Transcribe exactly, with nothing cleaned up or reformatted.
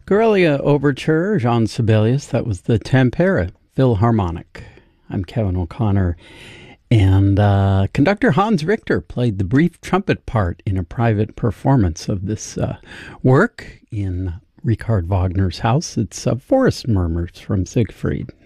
Corellia Overture, Jean Sibelius. That was the Tampere Philharmonic. I'm Kevin O'Connor. And uh, conductor Hans Richter played the brief trumpet part in a private performance of this uh, work in Richard Wagner's house. It's uh, Forest Murmurs from Siegfried.